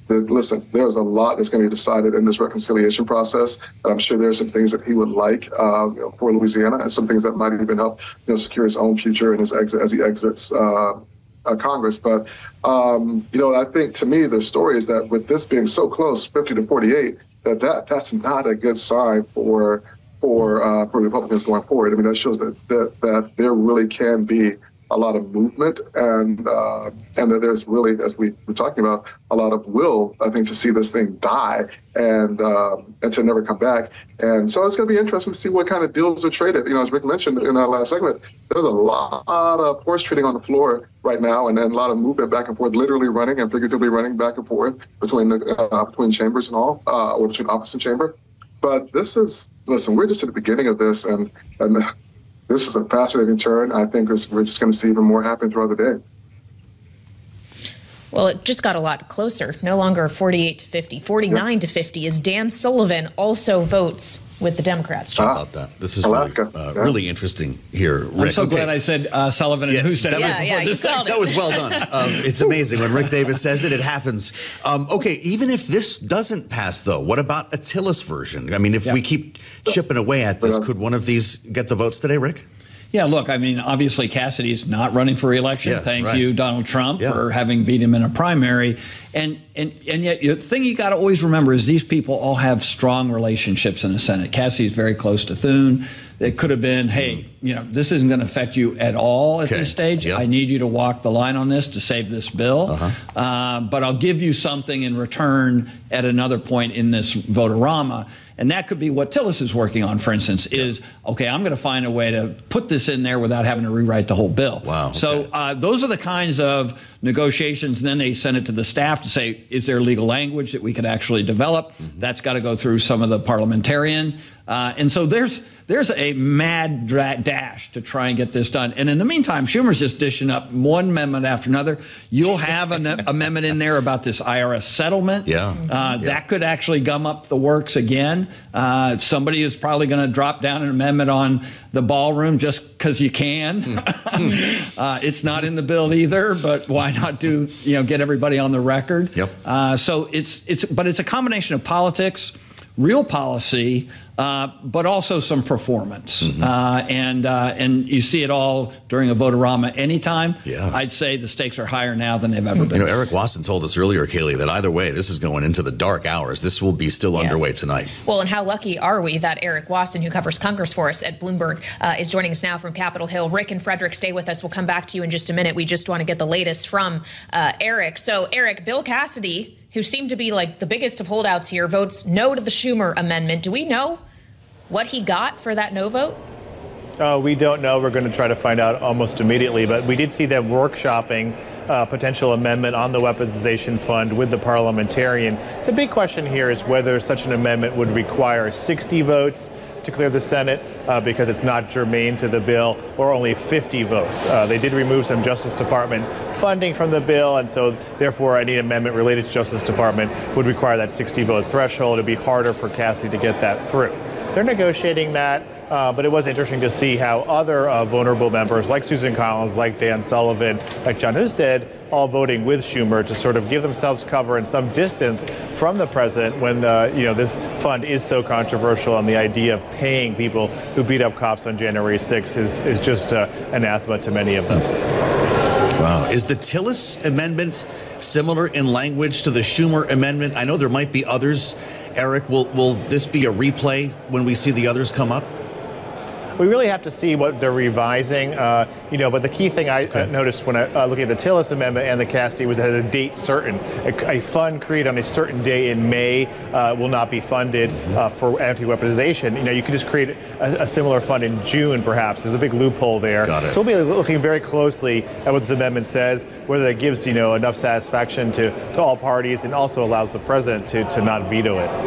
listen, there's a lot that's going to be decided in this reconciliation process. And I'm sure there's some things that he would like for Louisiana, and some things that might even help secure his own future and his exit as he exits Congress. But I think, to me, the story is that with this being so close, 50 to 48, that's not a good sign for Republicans going forward. I mean, that shows that there really can be a lot of movement, and that there's really, as we were talking about, a lot of will, I think, to see this thing die and to never come back. And so it's going to be interesting to see what kind of deals are traded. As Rick mentioned in our last segment, there's a lot of horse trading on the floor right now, and then a lot of movement back and forth, literally running and figuratively running back and forth between chambers and all, or between office and chamber. But listen, we're just at the beginning of this, and this is a fascinating turn. I think we're just going to see even more happen throughout the day. Well, it just got a lot closer. No longer 48 to 50, 49 to 50, as Dan Sullivan also votes with the Democrats. How about that? This is really interesting here, Rick. I'm so glad I said Sullivan and Houston. That was well done. It's amazing. When Rick Davis says it, it happens. Okay, even if this doesn't pass, though, what about a Tillis version? I mean, if we keep chipping away at this, could one of these get the votes today, Rick? Yeah, look, I mean, obviously Cassidy's not running for re-election. Thank you, Donald Trump, for having beat him in a primary. And yet the thing you got to always remember is these people all have strong relationships in the Senate. Cassidy's very close to Thune. It could have been, hey, this isn't going to affect you at all at this stage. I need you to walk the line on this to save this bill. But I'll give you something in return at another point in this vote-a-rama. And that could be what Tillis is working on, for instance, is, okay, I'm going to find a way to put this in there without having to rewrite the whole bill. Wow. Okay. So those are the kinds of negotiations. And then they send it to the staff to say, is there legal language that we could actually develop? That's got to go through some of the parliamentarian. And so there's a mad dash to try and get this done. And in the meantime, Schumer's just dishing up one amendment after another. You'll have an amendment in there about this IRS settlement. That could actually gum up the works again. Somebody is probably going to drop down an amendment on the ballroom just because you can. It's not in the bill either, but why not get everybody on the record? So it's a combination of politics, real policy, but also some performance. And you see it all during a vote-a-rama anytime. I'd say the stakes are higher now than they've ever been. Eric Wasson told us earlier, Kaylee, that either way, this is going into the dark hours. This will be still underway tonight. Well, and how lucky are we that Eric Wasson, who covers Congress for us at Bloomberg, is joining us now from Capitol Hill. Rick and Frederick, stay with us. We'll come back to you in just a minute. We just want to get the latest from Eric. So, Eric, Bill Cassidy, who seemed to be like the biggest of holdouts here, votes no to the Schumer amendment. Do we know what he got for that no vote? We don't know. We're going to try to find out almost immediately. But we did see them workshopping potential amendment on the weaponization fund with the parliamentarian. The big question here is whether such an amendment would require 60 votes to clear the Senate because it's not germane to the bill, or only 50 votes. They did remove some Justice Department funding from the bill, and so therefore any amendment related to Justice Department would require that 60-vote threshold. It'd be harder for Cassidy to get that through. They're negotiating that. But it was interesting to see how other vulnerable members like Susan Collins, like Dan Sullivan, like John Husted, all voting with Schumer to sort of give themselves cover and some distance from the president when, this fund is so controversial, and the idea of paying people who beat up cops on January 6th is just anathema to many of them. Wow. Is the Tillis amendment similar in language to the Schumer amendment? I know there might be others. Eric, will this be a replay when we see the others come up? We really have to see what they're revising, but the key thing I noticed when I look at the Tillis Amendment and the Cassidy was that it had a date certain. A fund created on a certain day in May will not be funded for anti-weaponization. You could just create a similar fund in June, perhaps. There's a big loophole there. So we'll be looking very closely at what this amendment says, whether that gives, enough satisfaction to all parties and also allows the president to not veto it.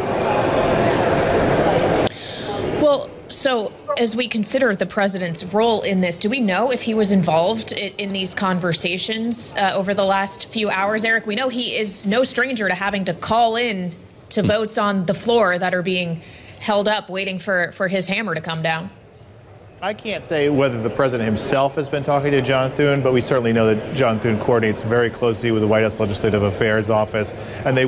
Well, so as we consider the president's role in this, do we know if he was involved in these conversations over the last few hours, Eric? We know he is no stranger to having to call in to votes on the floor that are being held up, waiting for his hammer to come down. I can't say whether the president himself has been talking to John Thune, but we certainly know that John Thune coordinates very closely with the White House Legislative Affairs Office, and they